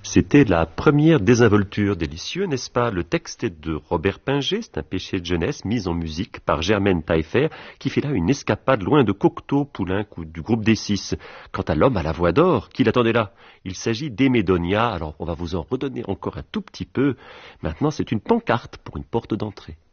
C'était la première désinvolture délicieux, n'est-ce pas? Le texte est de Robert Pinger, c'est un péché de jeunesse mis en musique par Germaine Taillefer, qui fait là une escapade loin de Cocteau, Poulenc ou du groupe des Six. Quant à l'homme à la voix d'or, qui l'attendait là? Il s'agit d'Aimé Donia, alors on va vous en redonner encore un tout petit peu. Maintenant, c'est une pancarte pour une porte d'entrée.